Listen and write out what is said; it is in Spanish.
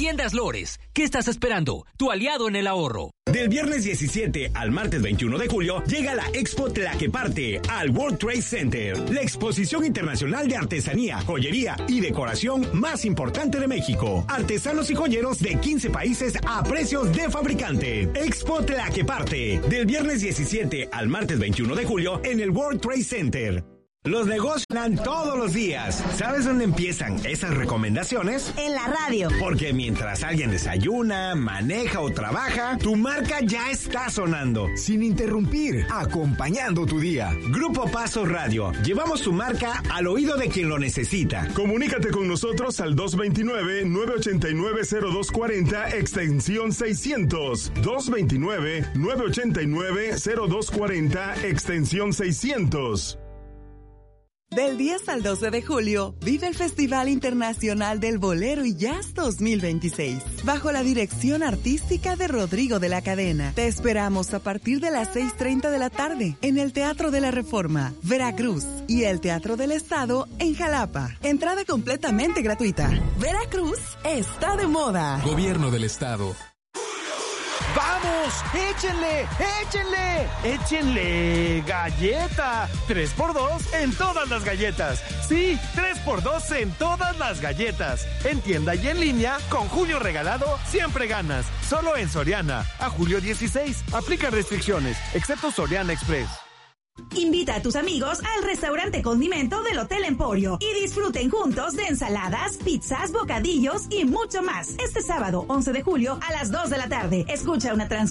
Tiendas Lores, ¿qué estás esperando? Tu aliado en el ahorro. Del viernes 17 al martes 21 de julio llega la Expo Tlaqueparte al World Trade Center, la exposición internacional de artesanía, joyería y decoración más importante de México. Artesanos y joyeros de 15 países a precios de fabricante. Expo Tlaqueparte, del viernes 17 al martes 21 de julio en el World Trade Center. Los negocios dan todos los días. ¿Sabes dónde empiezan esas recomendaciones? En la radio. Porque mientras alguien desayuna, maneja o trabaja, tu marca ya está sonando. Sin interrumpir, acompañando tu día. Grupo Paso Radio. Llevamos tu marca al oído de quien lo necesita. Comunícate con nosotros al 229-989-0240, extensión 600. 229-989-0240, extensión 600. Del 10 al 12 de julio, vive el Festival Internacional del Bolero y Jazz 2026, bajo la dirección artística de Rodrigo de la Cadena. Te esperamos a partir de las 6:30 de la tarde en el Teatro de la Reforma, Veracruz, y el Teatro del Estado en Jalapa. Entrada completamente gratuita. Veracruz está de moda. Gobierno del Estado. ¡Vamos! ¡Échenle! ¡Échenle! ¡Échenle! ¡Galleta! 3x2 en todas las galletas. Sí, 3x2 en todas las galletas. En tienda y en línea, con Julio Regalado, siempre ganas. Solo en Soriana. A julio 16. Aplica restricciones, excepto Soriana Express. Invita a tus amigos al restaurante Condimento del Hotel Emporio y disfruten juntos de ensaladas, pizzas, bocadillos y mucho más. Este sábado, 11 de julio, a las 2 de la tarde. Escucha una transmisión